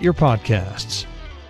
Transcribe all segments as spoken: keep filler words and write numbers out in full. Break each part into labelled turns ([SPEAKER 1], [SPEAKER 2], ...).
[SPEAKER 1] your podcasts.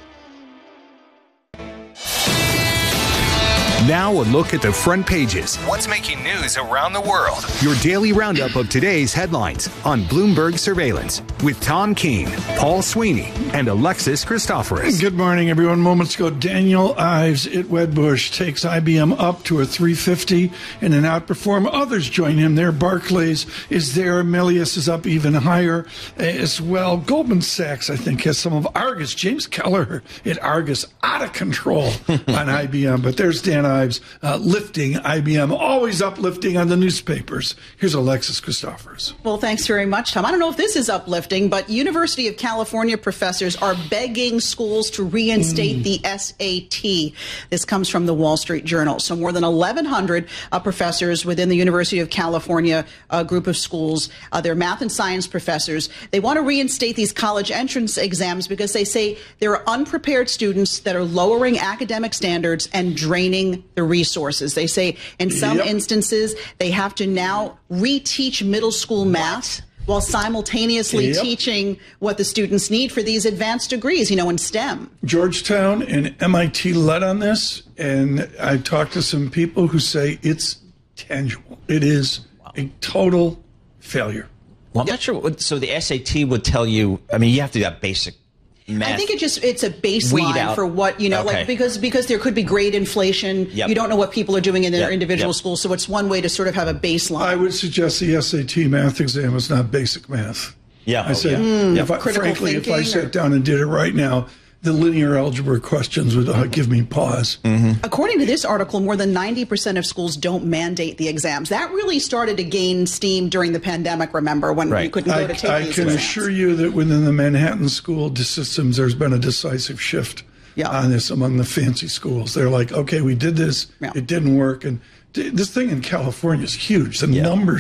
[SPEAKER 2] Now a look at the front pages.
[SPEAKER 3] What's making news around the world?
[SPEAKER 2] Your daily roundup of today's headlines on Bloomberg Surveillance with Tom Keene, Paul Sweeney, and Alexis Christoforous.
[SPEAKER 4] Good morning, everyone. Moments ago, Daniel Ives at Wedbush takes I B M up to a three fifty in an outperform. Others join him there. Barclays is there. Melius is up even higher as well. Goldman Sachs, I think, has some of Argus. James Keller at Argus out of control on I B M. But there's Dan Ives uh, lifting I B M, always uplifting on the newspapers. Here's Alexis Christoforous.
[SPEAKER 5] Well, thanks very much, Tom. I don't know if this is uplifting, but University of California professors are begging schools to reinstate mm. the S A T. This comes from the Wall Street Journal. So more than eleven hundred uh, professors within the University of California uh, group of schools, uh, they're math and science professors. They want to reinstate these college entrance exams because they say there are unprepared students that are lowering academic standards and draining the resources. They say in some yep. instances they have to now reteach middle school math while simultaneously yep. teaching what the students need for these advanced degrees, you know, in STEM. Georgetown
[SPEAKER 4] and M I T led on this, and I talked to some people who say it's tangible. It is a total failure.
[SPEAKER 6] Well, I'm yep. not sure. What, so the S A T would tell you, I mean, you have to do that basic math.
[SPEAKER 5] I think it just it's a baseline for what, you know, okay. like because because there could be grade inflation. Yep. You don't know what people are doing in their yep. individual yep. schools. So it's one way to sort of have a baseline.
[SPEAKER 4] I would suggest the S A T math exam is not basic math.
[SPEAKER 6] Yeah.
[SPEAKER 4] I said, yeah. Mm,
[SPEAKER 6] if
[SPEAKER 4] I, frankly, if I sat or? down and did it right now, the linear algebra questions would uh, give me pause.
[SPEAKER 5] Mm-hmm. According to this article, more than ninety percent of schools don't mandate the exams. That really started to gain steam during the pandemic, remember, when right. you couldn't go
[SPEAKER 4] I,
[SPEAKER 5] to take
[SPEAKER 4] I
[SPEAKER 5] these
[SPEAKER 4] can
[SPEAKER 5] exams.
[SPEAKER 4] assure you that within the Manhattan school systems, there's been a decisive shift yeah. on this among the fancy schools. They're like, okay, we did this, yeah. it didn't work. And this thing in California is huge. The yeah. numbers